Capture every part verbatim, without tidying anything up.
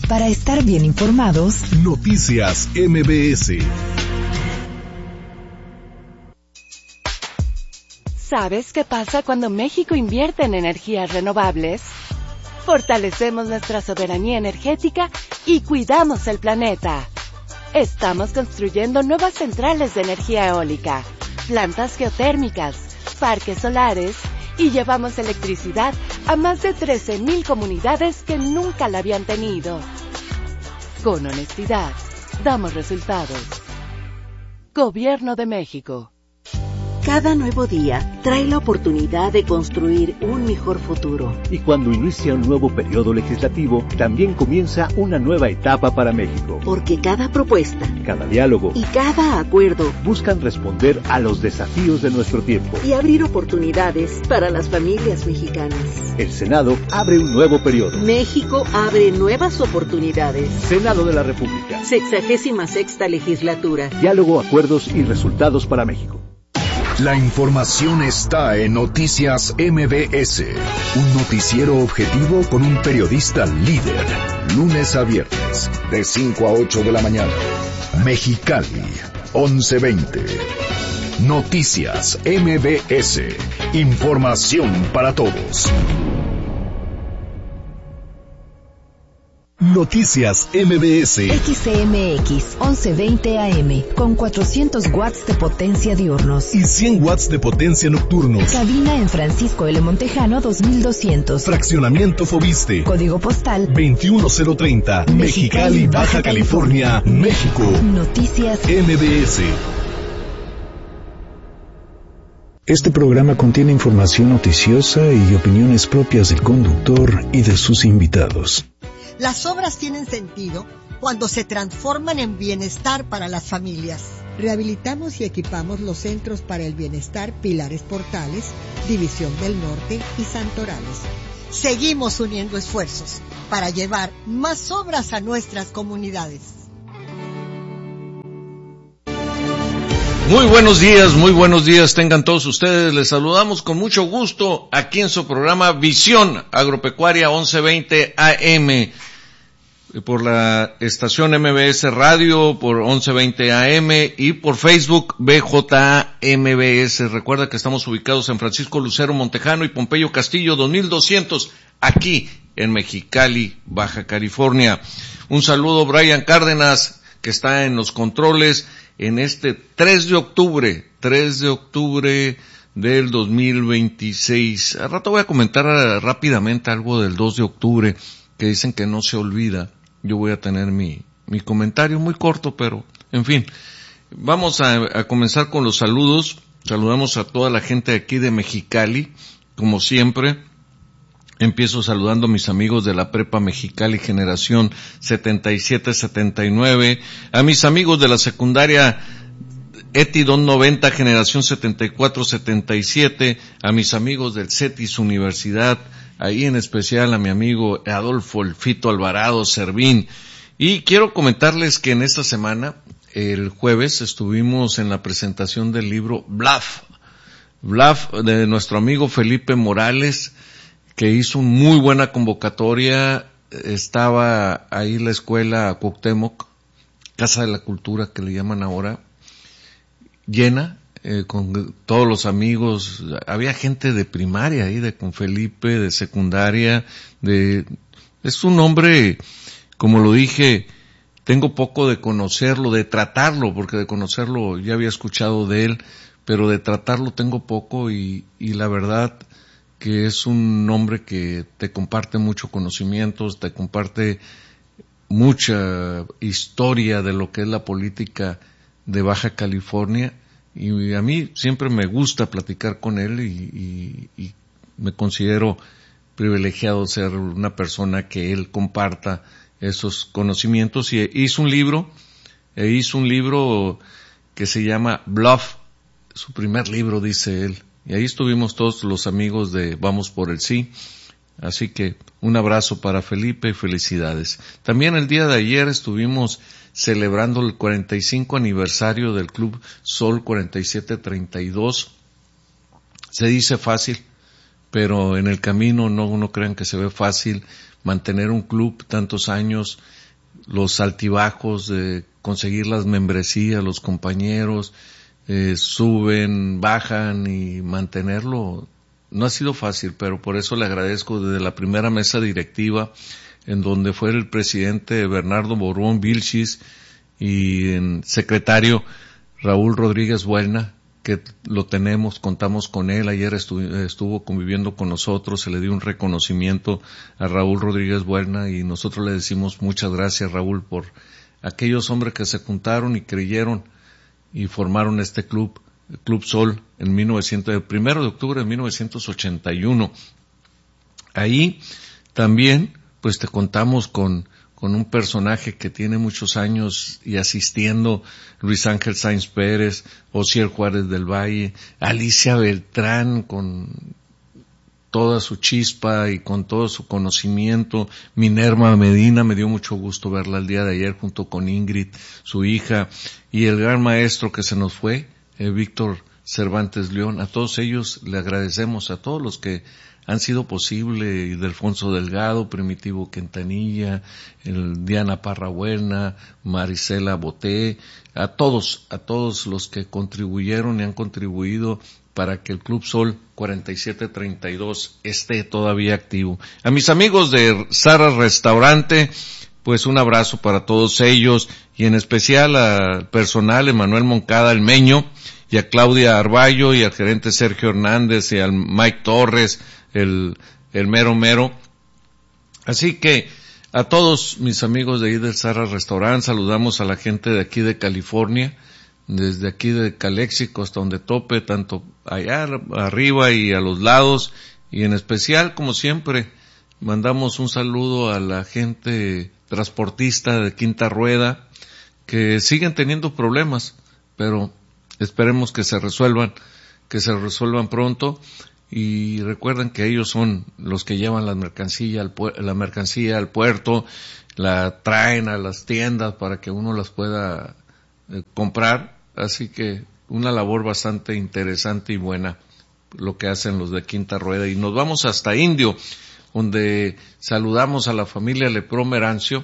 Para estar bien informados, Noticias M B S. ¿Sabes qué pasa cuando México invierte en energías renovables? Fortalecemos nuestra soberanía energética y cuidamos el planeta. Estamos construyendo nuevas centrales de energía eólica, plantas geotérmicas, parques solares y llevamos electricidad a más de trece mil comunidades que nunca la habían tenido. Con honestidad, damos resultados. Gobierno de México. Cada nuevo día trae la oportunidad de construir un mejor futuro. Y cuando inicia un nuevo periodo legislativo, también comienza una nueva etapa para México. Porque cada propuesta, cada diálogo y cada acuerdo buscan responder a los desafíos de nuestro tiempo y abrir oportunidades para las familias mexicanas. El Senado abre un nuevo periodo. México abre nuevas oportunidades. Senado de la República. Sexagésima sexta legislatura. Diálogo, acuerdos y resultados para México. La información está en Noticias M B S, un noticiero objetivo con un periodista líder, lunes a viernes, de cinco a ocho de la mañana. Mexicali, once veinte. Noticias M B S, información para todos. Noticias M B S. X C M X once veinte A M con cuatrocientos watts de potencia diurnos y cien watts de potencia nocturnos. Cabina en Francisco L. Montejano dos mil doscientos. Fraccionamiento Fobiste. Código postal veintiuno cero treinta. Mexicali, Baja California, México. Noticias M B S. Este programa contiene información noticiosa y opiniones propias del conductor y de sus invitados. Las obras tienen sentido cuando se transforman en bienestar para las familias. Rehabilitamos y equipamos los centros para el bienestar Pilares Portales, División del Norte y Santorales. Seguimos uniendo esfuerzos para llevar más obras a nuestras comunidades. Muy buenos días, muy buenos días tengan todos ustedes. Les saludamos con mucho gusto aquí en su programa Visión Agropecuaria once veinte A M. Por la estación M B S Radio, por once veinte A M y por Facebook B J A M B S. Recuerda que estamos ubicados en Francisco Lucero Montejano y Pompeyo Castillo dos mil doscientos, aquí en Mexicali, Baja California. Un saludo Brian Cárdenas, que está en los controles en este tres de octubre, tres de octubre del dos mil veintiséis. Al rato voy a comentar rápidamente algo del dos de octubre, que dicen que no se olvida. Yo voy a tener mi, mi comentario muy corto, pero, en fin. Vamos a, a comenzar con los saludos. Saludamos a toda la gente de aquí de Mexicali, como siempre. Empiezo saludando a mis amigos de la Prepa Mexicali Generación setenta y siete setenta y nueve, a mis amigos de la secundaria Etidon noventa Generación setenta y cuatro setenta y siete, a mis amigos del CETIS Universidad, ahí en especial a mi amigo Adolfo El Fito Alvarado Servín. Y quiero comentarles que en esta semana, el jueves, estuvimos en la presentación del libro Bluff, Bluff de nuestro amigo Felipe Morales, que hizo una muy buena convocatoria. Estaba ahí la escuela Cuauhtémoc, Casa de la Cultura que le llaman ahora, llena, eh, con todos los amigos. Había gente de primaria ahí, de con Felipe, de secundaria, de, es un hombre, como lo dije, tengo poco de conocerlo, de tratarlo, porque de conocerlo ya había escuchado de él, pero de tratarlo tengo poco y, y la verdad que es un hombre que te comparte mucho conocimientos, te comparte mucha historia de lo que es la política de Baja California, y a mí siempre me gusta platicar con él y, y, y me considero privilegiado ser una persona que él comparta esos conocimientos. Y hizo un libro, e hizo un libro que se llama Bluff, su primer libro, dice él. Y ahí estuvimos todos los amigos de Vamos por el Sí. Así que un abrazo para Felipe y felicidades. También el día de ayer estuvimos celebrando el cuarenta y cinco aniversario del Club Sol cuarenta y siete treinta y dos. Se dice fácil, pero en el camino no, no crean que se ve fácil, mantener un club tantos años, los altibajos de conseguir las membresías, los compañeros, eh, suben, bajan y mantenerlo no ha sido fácil, pero por eso le agradezco desde la primera mesa directiva, en donde fue el presidente Bernardo Borbón Vilchis y el secretario Raúl Rodríguez Buelna, que lo tenemos, contamos con él, ayer estuvo, estuvo conviviendo con nosotros, se le dio un reconocimiento a Raúl Rodríguez Buelna y nosotros le decimos muchas gracias, Raúl, por aquellos hombres que se juntaron y creyeron y formaron este club, el Club Sol, en mil novecientos, el primero de octubre de mil novecientos ochenta y uno. Ahí también, pues te contamos con, con un personaje que tiene muchos años y asistiendo, Luis Ángel Sáenz Pérez, Osiel Juárez del Valle, Alicia Beltrán con toda su chispa y con todo su conocimiento, Minerva Medina, me dio mucho gusto verla el día de ayer junto con Ingrid, su hija, y el gran maestro que se nos fue, eh, Víctor Cervantes León. A todos ellos le agradecemos, a todos los que han sido posible, Ildefonso Delgado, Primitivo Quintanilla, el Diana Parrabuena, Marisela Boté, a todos, a todos los que contribuyeron y han contribuido para que el Club Sol cuarenta y siete treinta y dos esté todavía activo. A mis amigos de Sara Restaurante, pues un abrazo para todos ellos y en especial al personal Emanuel Moncada, el Meño, y a Claudia Arballo y al gerente Sergio Hernández y al Mike Torres, el, el mero mero. Así que a todos mis amigos de ahí del Sara Restaurant, saludamos a la gente de aquí de California, desde aquí de Caléxico hasta donde tope, tanto allá arriba y a los lados, y en especial, como siempre, mandamos un saludo a la gente transportista de Quinta Rueda, que siguen teniendo problemas, pero esperemos que se resuelvan, que se resuelvan pronto. Y recuerden que ellos son los que llevan la mercancía al pu- la mercancía al puerto, la traen a las tiendas para que uno las pueda eh, comprar, así que una labor bastante interesante y buena lo que hacen los de Quinta Rueda. Y nos vamos hasta Indio, donde saludamos a la familia Lepró Merancio,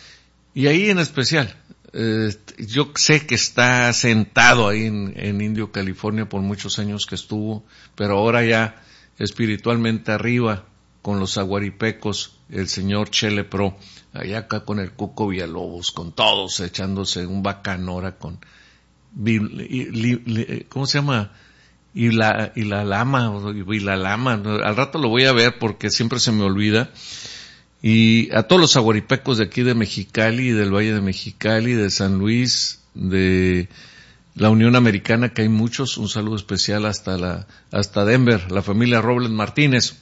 y ahí en especial eh, yo sé que está sentado ahí en, en Indio, California, por muchos años que estuvo, pero ahora ya espiritualmente arriba con los aguaripecos, el señor Che Lepró, allá acá con el Cuco Villalobos, con todos echándose un bacanora con, ¿cómo se llama? Y la, y la lama, y la lama, al rato lo voy a ver porque siempre se me olvida. Y a todos los aguaripecos de aquí de Mexicali, del Valle de Mexicali, de San Luis, de la Unión Americana, que hay muchos, un saludo especial hasta la, hasta Denver, la familia Robles Martínez.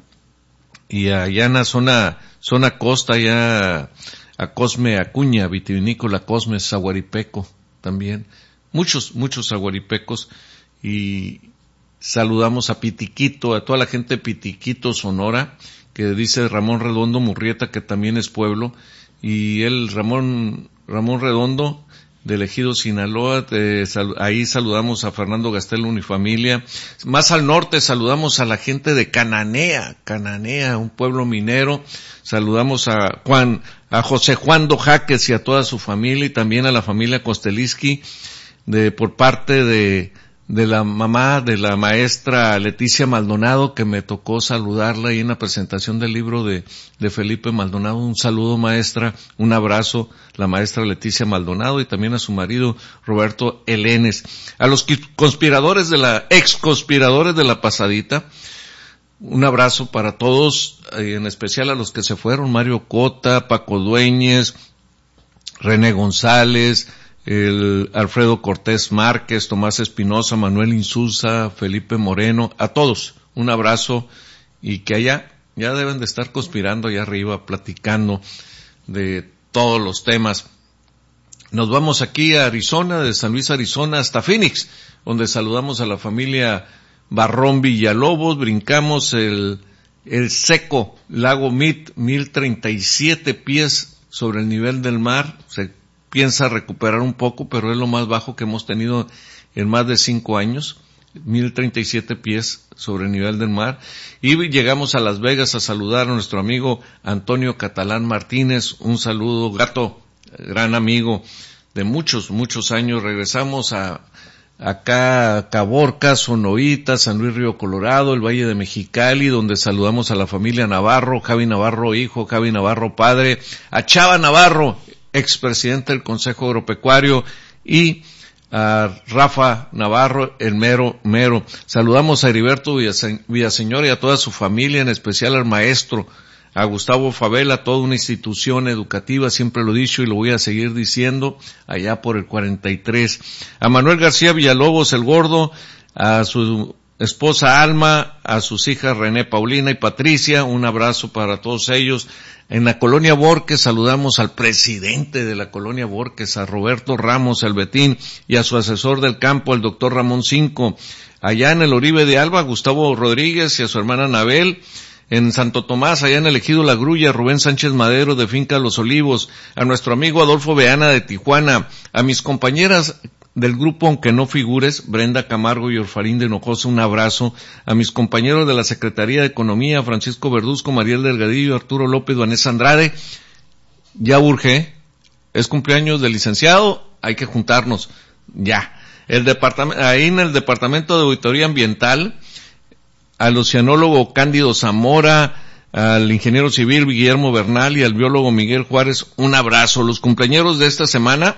Y allá en la zona, zona costa, allá a Cosme Acuña, vitivinícola Cosme Aguaripeco también. Muchos, muchos aguaripecos. Y saludamos a Pitiquito, a toda la gente de Pitiquito, Sonora, que dice Ramón Redondo Murrieta, que también es pueblo, y él, Ramón, Ramón Redondo, de Ejido Sinaloa, eh, sal, ahí saludamos a Fernando Gastelum y familia. Más al norte saludamos a la gente de Cananea, Cananea, un pueblo minero. Saludamos a Juan, a José Juan Dojaques y a toda su familia, y también a la familia Kostelitsky, de, por parte de, de la mamá de la maestra Leticia Maldonado, que me tocó saludarla ahí en la presentación del libro de, de Felipe Maldonado. Un saludo, maestra, un abrazo, la maestra Leticia Maldonado, y también a su marido Roberto Elenes. A los conspiradores de la, ex conspiradores de la pasadita, un abrazo para todos, en especial a los que se fueron, Mario Cota, Paco Dueñez, René González, el Alfredo Cortés Márquez, Tomás Espinosa, Manuel Insulza, Felipe Moreno, a todos un abrazo, y que allá ya deben de estar conspirando allá arriba, platicando de todos los temas. Nos vamos aquí a Arizona, de San Luis, Arizona, hasta Phoenix, donde saludamos a la familia Barrón Villalobos, brincamos el, el seco lago Mead, mil treinta y siete pies sobre el nivel del mar. Se piensa recuperar un poco, pero es lo más bajo que hemos tenido en más de cinco años. mil treinta y siete pies sobre el nivel del mar. Y llegamos a Las Vegas a saludar a nuestro amigo Antonio Catalán Martínez. Un saludo, gato, gran amigo de muchos, muchos años. Regresamos a acá a Caborca, Sonoita, San Luis Río Colorado, el Valle de Mexicali, donde saludamos a la familia Navarro, Javi Navarro hijo, Javi Navarro padre, a Chava Navarro, expresidente del Consejo Agropecuario, y a Rafa Navarro, el mero mero. Saludamos a Heriberto Villaseñor y a toda su familia, en especial al maestro, a Gustavo Favela, toda una institución educativa, siempre lo he dicho y lo voy a seguir diciendo, allá por el cuarenta y tres. A Manuel García Villalobos, el gordo, a su esposa Alma, a sus hijas René, Paulina y Patricia, un abrazo para todos ellos. En la Colonia Borges saludamos al presidente de la Colonia Borges, a Roberto Ramos, el Betín, y a su asesor del campo, el doctor Ramón Cinco. Allá en el Oribe de Alba, Gustavo Rodríguez y a su hermana Anabel. En Santo Tomás, allá en el Ejido La Grulla, Rubén Sánchez Madero de Finca Los Olivos, a nuestro amigo Adolfo Beana de Tijuana, a mis compañeras del grupo Aunque No Figures, Brenda Camargo y Orfalinda Hinojosa, un abrazo, a mis compañeros de la Secretaría de Economía, Francisco Verduzco, Mariel Delgadillo, Arturo López, Vanessa Andrade. Ya urge, es cumpleaños del licenciado, hay que juntarnos, ya. El departamento, ahí en el Departamento de Auditoría Ambiental, al oceanólogo Cándido Zamora, al ingeniero civil Guillermo Bernal y al biólogo Miguel Juárez, un abrazo. Los cumpleaños de esta semana,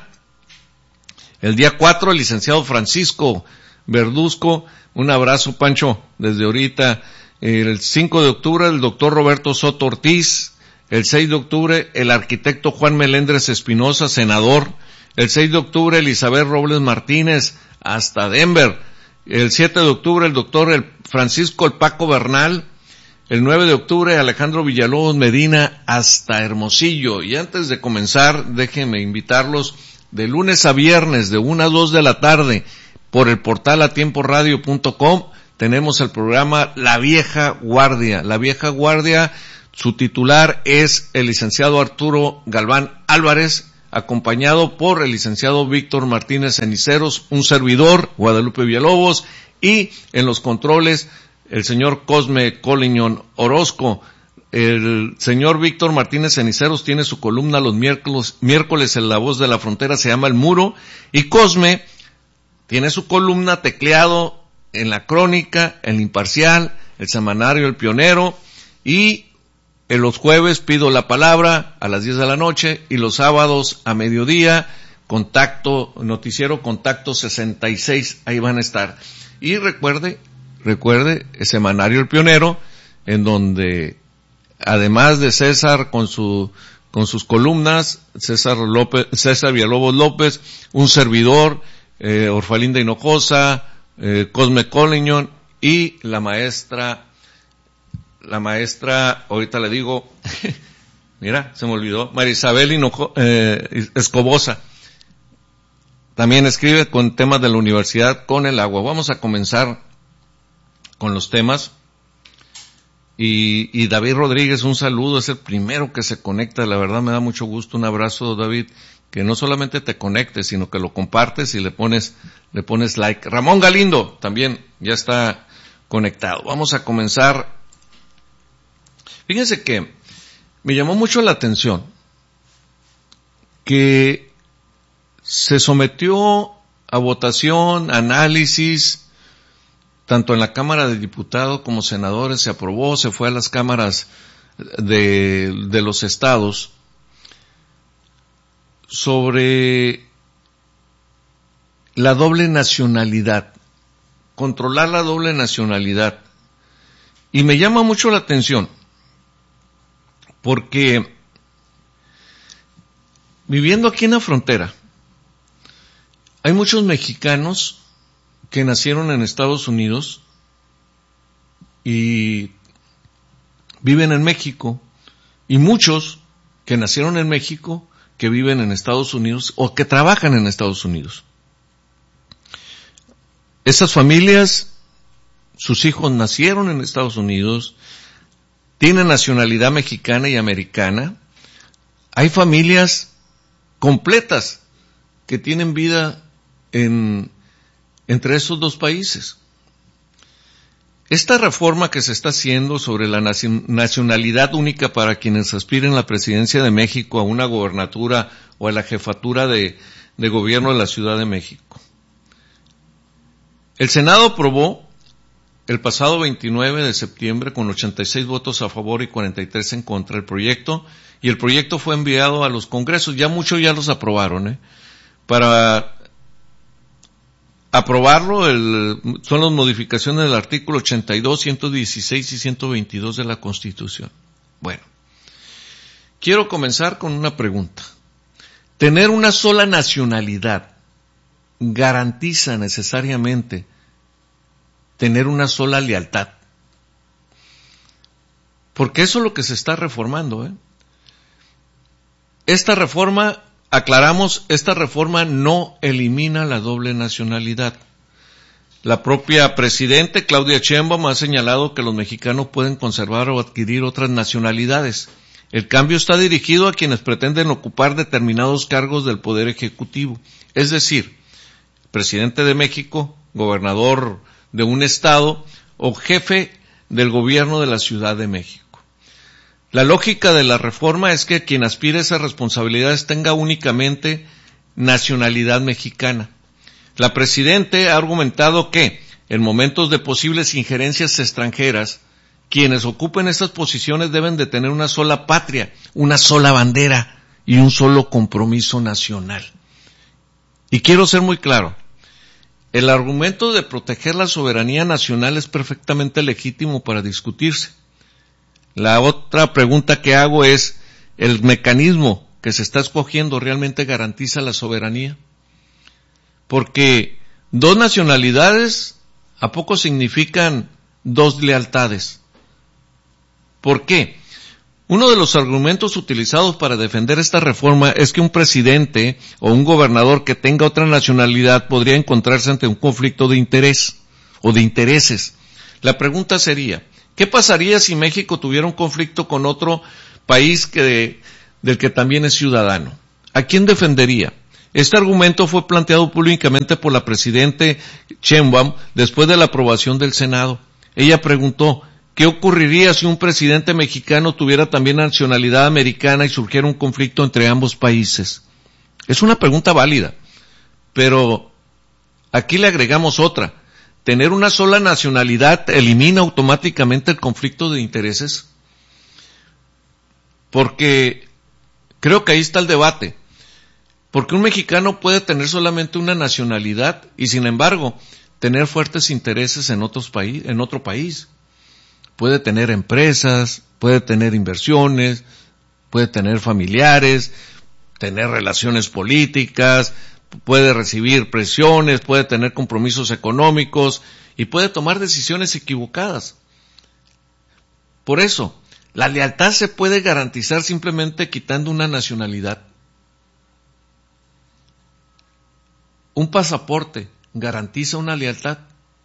el día cuatro, el licenciado Francisco Verduzco, un abrazo, Pancho, desde ahorita. El cinco de octubre, el doctor Roberto Soto Ortiz. El seis de octubre, el arquitecto Juan Melendres Espinosa, senador. El seis de octubre, Elizabeth Robles Martínez, hasta Denver. El siete de octubre, el doctor el Francisco el Paco Bernal. El nueve de octubre, Alejandro Villalobos Medina, hasta Hermosillo. Y antes de comenzar, déjenme invitarlos de lunes a viernes, de una a dos de la tarde, por el portal a tiempo radio punto com, tenemos el programa La Vieja Guardia. La Vieja Guardia, su titular es el licenciado Arturo Galván Álvarez, acompañado por el licenciado Víctor Martínez Ceniceros, un servidor, Guadalupe Villalobos, y en los controles, el señor Cosme Collignon Orozco. El señor Víctor Martínez Ceniceros tiene su columna los miércoles, miércoles en La Voz de la Frontera, se llama El Muro, y Cosme tiene su columna tecleado en La Crónica, El Imparcial, El Semanario El Pionero, y en los jueves Pido la Palabra a las diez de la noche, y los sábados a mediodía, Contacto, Noticiero Contacto sesenta y seis, ahí van a estar. Y recuerde, recuerde, el Semanario El Pionero, en donde, además de César con su, con sus columnas, César López, César Villalobos López, un servidor, eh, Orfalinda Hinojosa, eh, Cosme Collignon, y la maestra, la maestra, ahorita le digo, mira, se me olvidó, María Isabel Hinojo, eh, Escobosa. También escribe con temas de la universidad con el agua. Vamos a comenzar con los temas. Y, y David Rodríguez, un saludo, es el primero que se conecta, la verdad me da mucho gusto, un abrazo, David, que no solamente te conectes, sino que lo compartes y le pones, le pones like. Ramón Galindo también ya está conectado. Vamos a comenzar. Fíjense que me llamó mucho la atención que se sometió a votación, análisis, tanto en la Cámara de Diputados como senadores, se aprobó, se fue a las cámaras de, de los estados, sobre la doble nacionalidad, controlar la doble nacionalidad. Y me llama mucho la atención, porque viviendo aquí en la frontera, hay muchos mexicanos que nacieron en Estados Unidos y viven en México, y muchos que nacieron en México que viven en Estados Unidos o que trabajan en Estados Unidos. Esas familias, sus hijos nacieron en Estados Unidos, tienen nacionalidad mexicana y americana. Hay familias completas que tienen vida en entre esos dos países. esta reforma que se está haciendo sobre la nacionalidad única para quienes aspiren a la presidencia de México, a una gobernatura o a la jefatura de, de gobierno de la Ciudad de México. El Senado aprobó el pasado veintinueve de septiembre con ochenta y seis votos a favor y cuarenta y tres en contra el proyecto, y el proyecto fue enviado a los congresos. Ya muchos ya los aprobaron, ¿eh? Para aprobarlo, el, son las modificaciones del artículo ochenta y dos, ciento dieciséis y ciento veintidós de la Constitución. Bueno, quiero comenzar con una pregunta. ¿Tener una sola nacionalidad garantiza necesariamente tener una sola lealtad? Porque eso es lo que se está reformando, ¿eh? Esta reforma, aclaramos, esta reforma no elimina la doble nacionalidad. La propia presidente Claudia Sheinbaum ha señalado que los mexicanos pueden conservar o adquirir otras nacionalidades. El cambio está dirigido a quienes pretenden ocupar determinados cargos del Poder Ejecutivo. Es decir, presidente de México, gobernador de un estado o jefe del gobierno de la Ciudad de México. La lógica de la reforma es que quien aspire a esas responsabilidades tenga únicamente nacionalidad mexicana. La presidente ha argumentado que, en momentos de posibles injerencias extranjeras, quienes ocupen estas posiciones deben de tener una sola patria, una sola bandera y un solo compromiso nacional. Y quiero ser muy claro, el argumento de proteger la soberanía nacional es perfectamente legítimo para discutirse. La otra pregunta que hago es, ¿el mecanismo que se está escogiendo realmente garantiza la soberanía? Porque dos nacionalidades, ¿a poco significan dos lealtades? ¿Por qué? Uno de los argumentos utilizados para defender esta reforma es que un presidente o un gobernador que tenga otra nacionalidad podría encontrarse ante un conflicto de interés o de intereses. La pregunta sería, ¿qué pasaría si México tuviera un conflicto con otro país que de, del que también es ciudadano? ¿A quién defendería? Este argumento fue planteado públicamente por la presidente Sheinbaum después de la aprobación del Senado. Ella preguntó, ¿qué ocurriría si un presidente mexicano tuviera también nacionalidad americana y surgiera un conflicto entre ambos países? Es una pregunta válida, pero aquí le agregamos otra. ¿Tener una sola nacionalidad elimina automáticamente el conflicto de intereses? Porque creo que ahí está el debate. Porque un mexicano puede tener solamente una nacionalidad y, sin embargo, tener fuertes intereses en otros paí- en otro país. Puede tener empresas, puede tener inversiones, puede tener familiares, tener relaciones políticas, puede recibir presiones, puede tener compromisos económicos y puede tomar decisiones equivocadas. Por eso, la lealtad se puede garantizar simplemente quitando una nacionalidad. Un pasaporte garantiza una lealtad.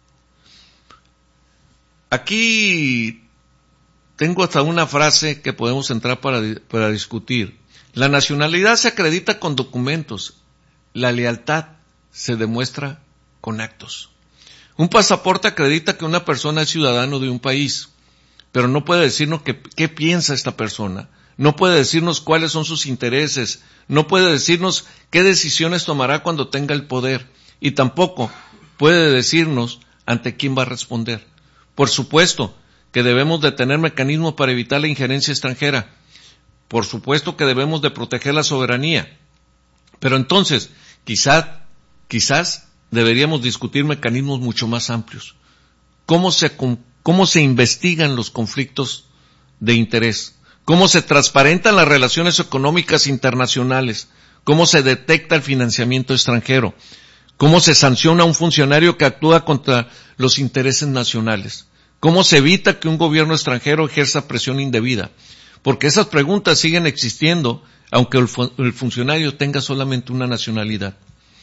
Aquí tengo hasta una frase que podemos entrar para, para discutir. La nacionalidad se acredita con documentos. La lealtad se demuestra con actos. Un pasaporte acredita que una persona es ciudadano de un país, pero no puede decirnos qué, qué piensa esta persona, no puede decirnos cuáles son sus intereses, no puede decirnos qué decisiones tomará cuando tenga el poder, y tampoco puede decirnos ante quién va a responder. Por supuesto que debemos de tener mecanismos para evitar la injerencia extranjera, por supuesto que debemos de proteger la soberanía, pero entonces, quizás, quizás deberíamos discutir mecanismos mucho más amplios. ¿Cómo se, cómo se investigan los conflictos de interés? ¿Cómo se transparentan las relaciones económicas internacionales? ¿Cómo se detecta el financiamiento extranjero? ¿Cómo se sanciona a un funcionario que actúa contra los intereses nacionales? ¿Cómo se evita que un gobierno extranjero ejerza presión indebida? Porque esas preguntas siguen existiendo aunque el, fu- el funcionario tenga solamente una nacionalidad.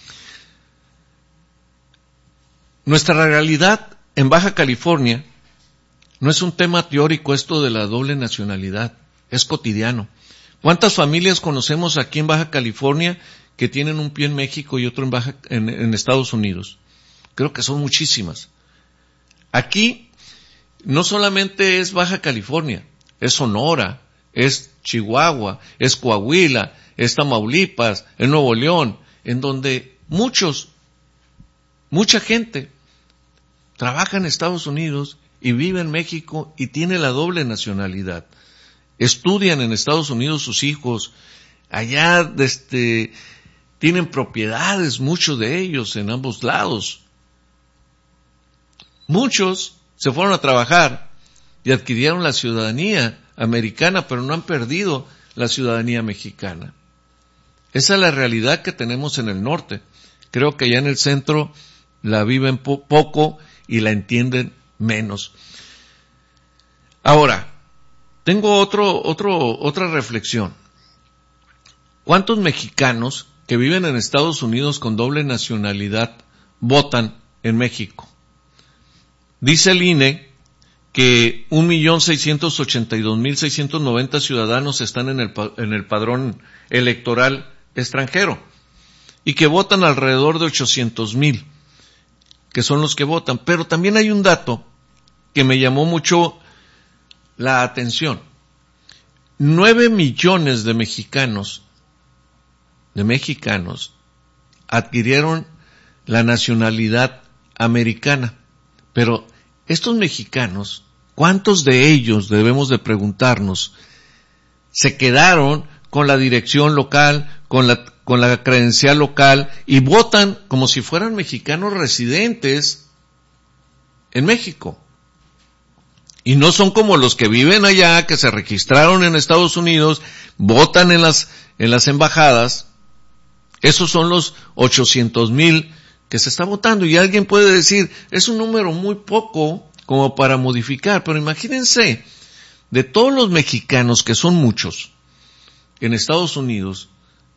Nuestra realidad en Baja California no es un tema teórico esto de la doble nacionalidad, es cotidiano. ¿Cuántas familias conocemos aquí en Baja California que tienen un pie en México y otro en, Baja, en, en Estados Unidos? Creo que son muchísimas. Aquí no solamente es Baja California, es Sonora, es Chihuahua, es Coahuila, es Tamaulipas, es Nuevo León, en donde muchos, mucha gente trabaja en Estados Unidos y vive en México y tiene la doble nacionalidad. Estudian en Estados Unidos sus hijos, allá desde, tienen propiedades, muchos de ellos en ambos lados. Muchos se fueron a trabajar y adquirieron la ciudadanía americana, pero no han perdido la ciudadanía mexicana. Esa es la realidad que tenemos en el norte. Creo que allá en el centro la viven po- poco y la entienden menos. Ahora, tengo otro, otro, otra reflexión. ¿Cuántos mexicanos que viven en Estados Unidos con doble nacionalidad votan en México? Dice el I N E que un millón seiscientos ochenta y dos mil seiscientos noventa ciudadanos están en el, en el padrón electoral extranjero y que votan alrededor de ochocientos mil, que son los que votan. Pero también hay un dato que me llamó mucho la atención. Nueve millones de mexicanos, de mexicanos, adquirieron la nacionalidad americana. Pero estos mexicanos, ¿cuántos de ellos, debemos de preguntarnos, se quedaron con la dirección local, con la, con la credencial local y votan como si fueran mexicanos residentes en México? Y no son como los que viven allá, que se registraron en Estados Unidos, votan en las, en las embajadas. Esos son los ochocientos mil que se está votando. Y alguien puede decir, es un número muy poco como para modificar, pero imagínense, de todos los mexicanos, que son muchos, en Estados Unidos,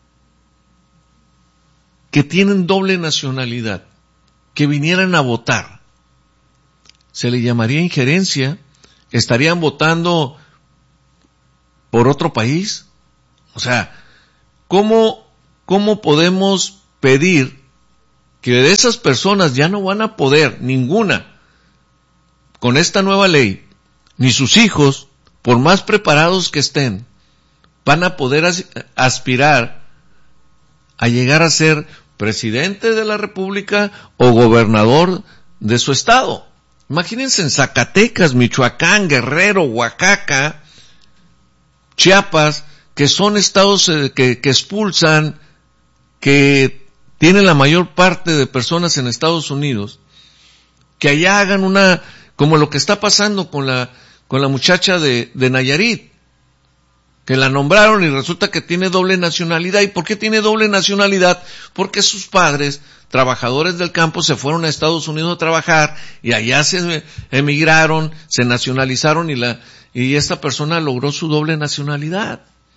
que tienen doble nacionalidad, que vinieran a votar, ¿se le llamaría injerencia? ¿Estarían votando por otro país? O sea, ¿cómo, cómo podemos pedir que de esas personas ya no van a poder, ninguna, con esta nueva ley, ni sus hijos, por más preparados que estén, van a poder as- aspirar a llegar a ser presidente de la República o gobernador de su estado? Imagínense en Zacatecas, Michoacán, Guerrero, Oaxaca, Chiapas, que son estados eh, que, que expulsan, que tienen la mayor parte de personas en Estados Unidos, que allá hagan una, como lo que está pasando con la, con la muchacha de, de Nayarit, que la nombraron y resulta que tiene doble nacionalidad. ¿Y por qué tiene doble nacionalidad? Porque sus padres, trabajadores del campo, se fueron a Estados Unidos a trabajar y allá se emigraron, se nacionalizaron y la, y esta persona logró su doble nacionalidad.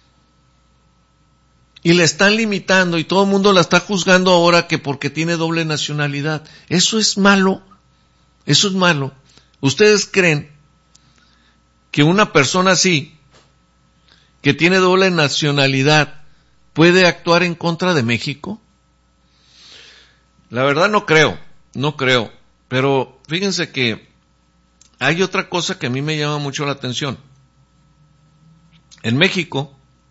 Y le están limitando y todo el mundo la está juzgando ahora que porque tiene doble nacionalidad. Eso es malo. Eso es malo. ¿Ustedes creen que una persona así, que tiene doble nacionalidad, puede actuar en contra de México? La verdad no creo, no creo. Pero fíjense que hay otra cosa que a mí me llama mucho la atención. En México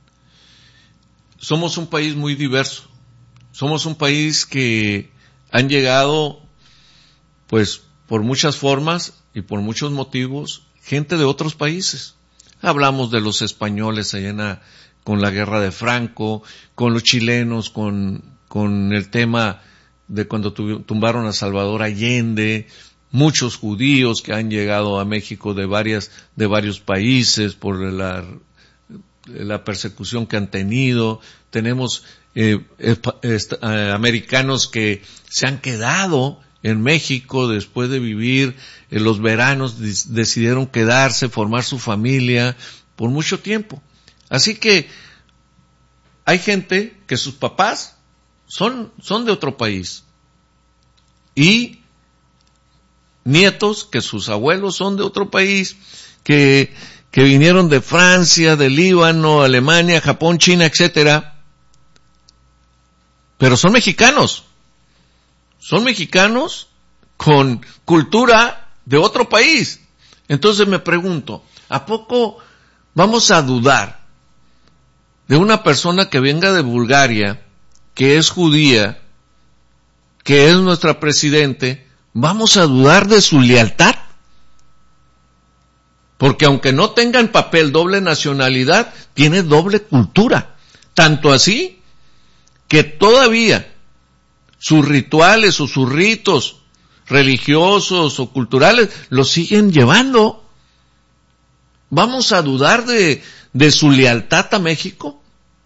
somos un país muy diverso. Somos un país que han llegado, pues, por muchas formas y por muchos motivos, gente de otros países. Hablamos de los españoles allá en la, con la guerra de Franco, con los chilenos, con, con el tema de cuando tumbaron a Salvador Allende, muchos judíos que han llegado a México de varias, de varios países por la, la persecución que han tenido. Tenemos eh, eh, eh, americanos que se han quedado en México después de vivir en los veranos, decidieron quedarse, formar su familia por mucho tiempo. Así que hay gente que sus papás son, son de otro país y nietos que sus abuelos son de otro país, que, que vinieron de Francia, de Líbano, Alemania, Japón, China, etcétera, pero son mexicanos. Son mexicanos con cultura de otro país. Entonces me pregunto, ¿a poco vamos a dudar de una persona que venga de Bulgaria, que es judía, que es nuestra presidente? ¿Vamos a dudar de su lealtad? Porque aunque no tenga en papel doble nacionalidad, tiene doble cultura. Tanto así que todavía sus rituales o sus ritos religiosos o culturales los siguen llevando. ¿Vamos a dudar de, de su lealtad a México?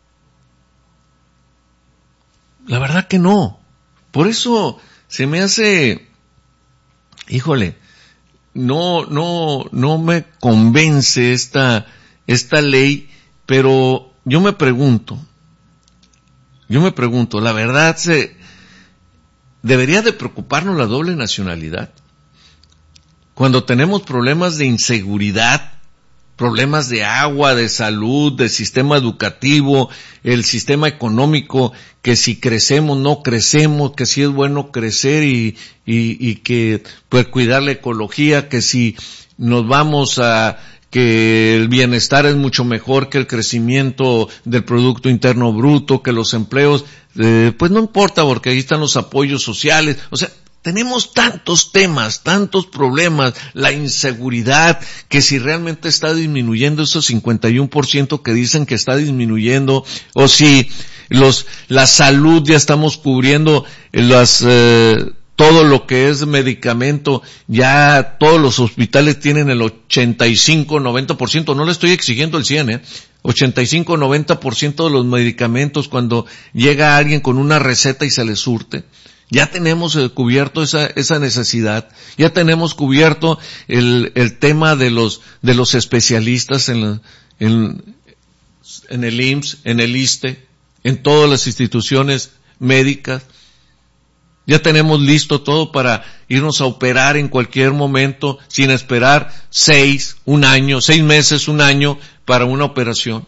La verdad que no. Por eso se me hace, híjole, no, no, no me convence esta, esta ley, pero yo me pregunto, yo me pregunto, la verdad se, ¿debería de preocuparnos la doble nacionalidad? Cuando tenemos problemas de inseguridad, problemas de agua, de salud, de sistema educativo, el sistema económico, que si crecemos, no crecemos, que si es bueno crecer y, y, y que pues cuidar la ecología, que si nos vamos a, que el bienestar es mucho mejor que el crecimiento del Producto Interno Bruto, que los empleos, eh, pues no importa porque ahí están los apoyos sociales, o sea, tenemos tantos temas, tantos problemas, la inseguridad, que si realmente está disminuyendo esos cincuenta y uno por ciento que dicen que está disminuyendo, o si los, la salud ya estamos cubriendo las, eh, todo lo que es medicamento, ya todos los hospitales tienen el ochenta y cinco, noventa por ciento, no le estoy exigiendo el cien, eh, ochenta y cinco, noventa por ciento de los medicamentos cuando llega alguien con una receta y se le surte. Ya tenemos eh, cubierto esa, esa necesidad, ya tenemos cubierto el, el tema de los, de los especialistas en, la, en, en el I M S S, en el ISSSTE, en todas las instituciones médicas. Ya tenemos listo todo para irnos a operar en cualquier momento sin esperar seis, un año, seis meses, un año para una operación.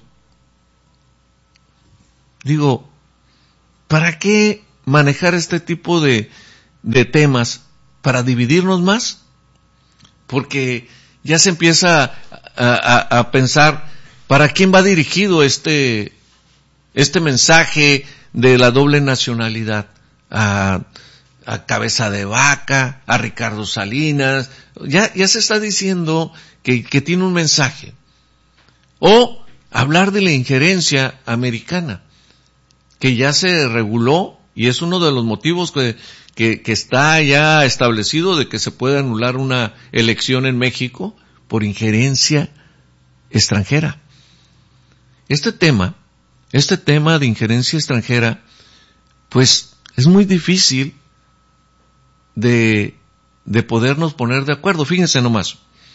Digo, ¿para qué manejar este tipo de, de temas? ¿Para dividirnos más? Porque ya se empieza a, a, a pensar, ¿para quién va dirigido este, este mensaje de la doble nacionalidad? A, a Cabeza de Vaca, a Ricardo Salinas, ya, ya se está diciendo que, que tiene un mensaje. O hablar de la injerencia americana, que ya se reguló, y es uno de los motivos que, que, que está ya establecido de que se puede anular una elección en México por injerencia extranjera. Este tema, este tema de injerencia extranjera, pues es muy difícil de, de podernos poner de acuerdo. Fíjense nomás.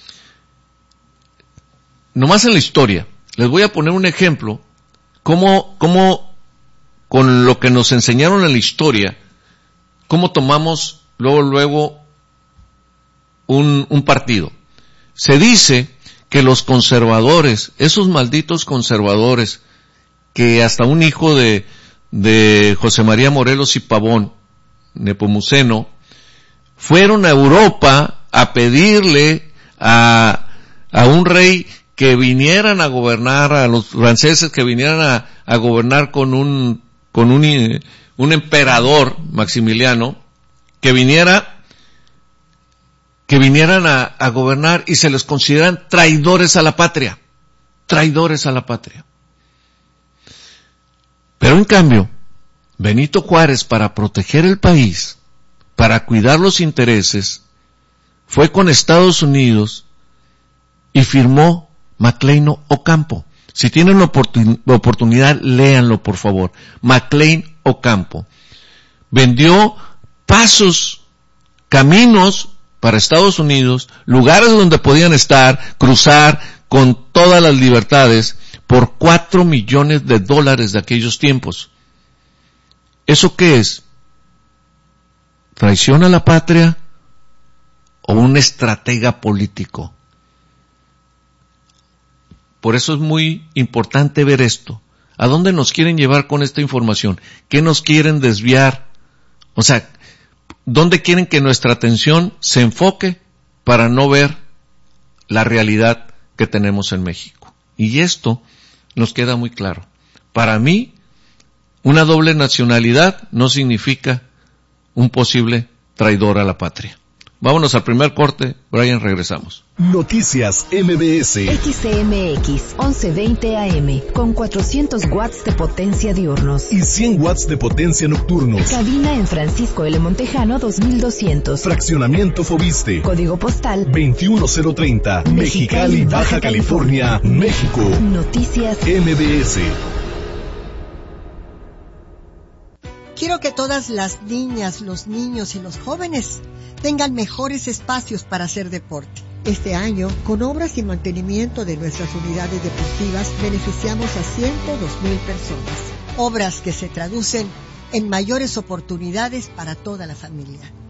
Nomás en la historia. Les voy a poner un ejemplo. Cómo, cómo, con lo que nos enseñaron en la historia, cómo tomamos luego, luego, un, un partido. Se dice que los conservadores, esos malditos conservadores, que hasta un hijo de, de José María Morelos y Pavón, Nepomuceno, fueron a Europa a pedirle a, a un rey que vinieran a gobernar, a los franceses que vinieran a, a gobernar con un, con un, un emperador, Maximiliano, que viniera, que vinieran a, a gobernar y se les consideran traidores a la patria, traidores a la patria. Pero en cambio, Benito Juárez, para proteger el país, para cuidar los intereses, fue con Estados Unidos y firmó McLean Ocampo. Si tienen la oportun- oportunidad, léanlo por favor. McLean Ocampo. Vendió pasos, caminos para Estados Unidos, lugares donde podían estar, cruzar con todas las libertades, por cuatro millones de dólares de aquellos tiempos. ¿Eso qué es? ¿Traición a la patria o un estratega político? Por eso es muy importante ver esto. ¿A dónde nos quieren llevar con esta información? ¿Qué nos quieren desviar? O sea, ¿dónde quieren que nuestra atención se enfoque para no ver la realidad que tenemos en México. Y esto nos queda muy claro. Para mí, una doble nacionalidad no significa un posible traidor a la patria. Vámonos al primer corte, Brian, regresamos. Noticias M B S. X C M X once veinte A M con cuatrocientos watts de potencia diurnos y cien watts de potencia nocturnos. Cabina en Francisco L. Montejano dos mil doscientos. Fraccionamiento Fobiste. Código postal veintiuno cero treinta. Mexicali, Baja California, México. Noticias M B S. Quiero que todas las niñas, los niños y los jóvenes tengan mejores espacios para hacer deporte. Este año, con obras y mantenimiento de nuestras unidades deportivas, beneficiamos a ciento dos mil personas. Obras que se traducen en mayores oportunidades para toda la familia.